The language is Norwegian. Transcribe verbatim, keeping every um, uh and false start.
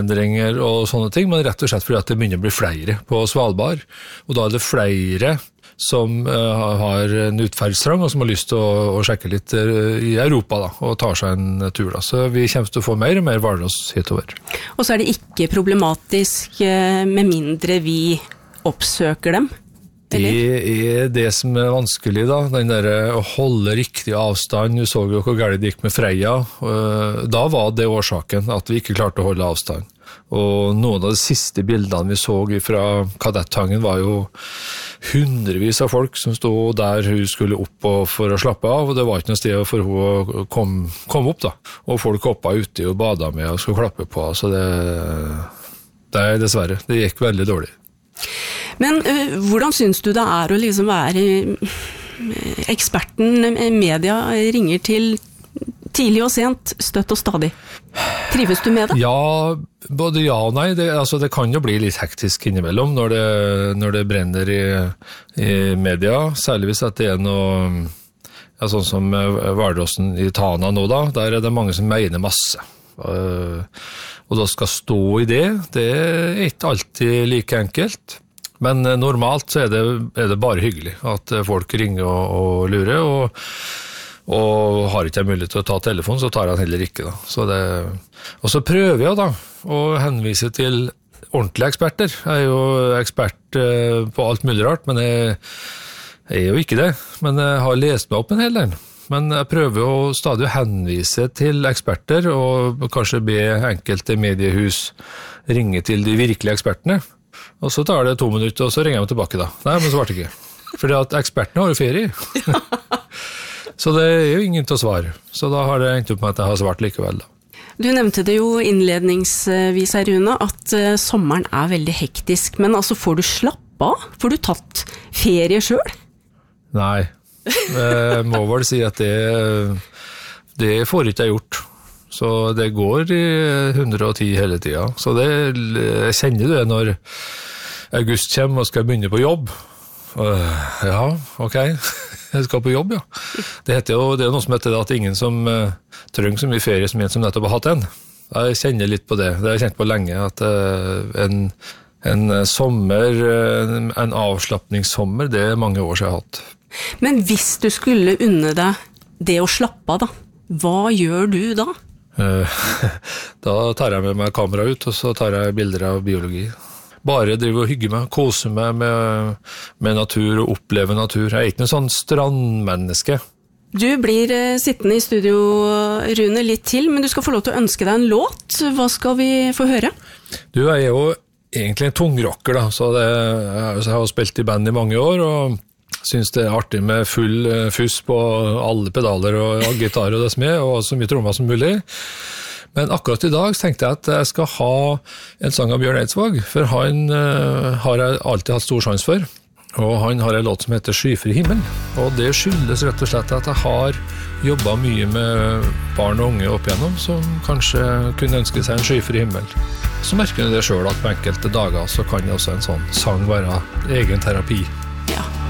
endringer og sånne ting, men rett og slett fordi at det begynner å bli flere på Svalbard, og da er det flere som uh, har en utferdstrang og som har lyst til å, å sjekke litt uh, i Europa da, og tar seg en tur. Da. Så vi kommer til å få mer og mer Hvalross hitover. Og så er det ikke problematisk uh, med mindre vi oppsøker dem? Eller? Det er det som er vanskelig da, den der å holde riktig avstand. Du så jo hvor galt det gikk med Freia. Uh, da var det årsaken at vi ikke klarte å holde avstand. Og noen av de siste bildene vi så fra Kadettangen var jo hundrevis av folk som stod der hun skulle opp for å slappe av, og det var ikke noe sted for hun å komme, komme opp da. Og folk hoppet ute og badet med og skulle klappe på, så det, det er dessverre, det gikk veldig dårlig. Men uh, hvordan synes du det er å liksom være eksperten media ringer til tidlig og sent, støtt og stadig? Trives du med det? Ja, både ja og nei. Det, altså, det kan jo bli litt hektisk innimellom når det, når det brenner i, i media, særlig hvis det er noe, ja, sånn som Hvalrossen i Tana nå da, der er det mange som mener masse. Uh, og da skal stå i det, det er ikke alltid like enkelt. Men uh, normalt så er det, er det bare hyggelig at folk ringer og, og lurer, og og har ikke jeg mulighet til å ta telefon, så tar jeg den heller ikke da. Så det, og så prøver jeg da å henvise til ordentlige eksperter. Jeg er jo ekspert eh, på alt mulig rart, men jeg, jeg er jo ikke det. Men jeg har lest meg opp en hel del. Men jeg prøver jo stadig å henvise til eksperter, og kanskje be enkelte mediehus ringe til de virkelige ekspertene. Og så tar det to minutter, og så ringer jeg tilbake da. Nei, men så svarte jeg ikke. Fordi at ekspertene har jo ferie. Så det er jo ingen til å svare. Så da har det endt opp med at jeg har svart likevel da. Du nevnte det jo innledningsvis her, Rune, at uh, sommeren er veldig hektisk. Men altså, får du slappe av? Får du tatt ferie selv? Nei. Jeg må vel si at det, det får ikke jeg gjort. Så det går i hundre og ti hele tiden. Så det, jeg kjenner det når august kommer og skal begynne på jobb. Uh, ja, ok. Jeg skal på jobb, ja. Det heter jo, det er noe som heter at ingen som uh, trenger så mye ferie som en som nettopp har hatt en. Jeg kjenner litt på det. Det har jeg kjent på lenge, at uh, en, en sommer, uh, en avslappningssommer, det er mange år siden jeg har hatt. Men hvis du skulle unne deg det å slappe av da, hva gjør du da? Uh, da tar jeg med meg kamera ut, og så tar jeg bilder av biologi. Bare drive og hygge meg, kose meg med, med natur og oppleve natur. Jeg er ikke noe sånn strandmenneske. Du blir eh, sittende i studio, Rune, litt til, men du skal få lov til å ønske deg en låt. Hva skal vi få høre? Du, jeg er jo egentlig en tungrocker da, så det, jeg har jo spilt i band i mange år, og synes det er artig med full fuss på alle pedaler og gitar og det som er, og så mye trommer som mulig. Men akkurat i dag tenkte jeg at jeg skal ha en sang av Bjørn Eidsvåg, for han uh, har jeg alltid hatt stor sjans for. Og han har en låt som heter Skyfri himmel. Og det skyldes rett og slett at jeg har jobbet mye med barn og unge opp igjennom, som kanskje kunne ønske seg en skyfri himmel. Så merker jeg det selv at på enkelte dager så kan også en sånn sang være egen terapi.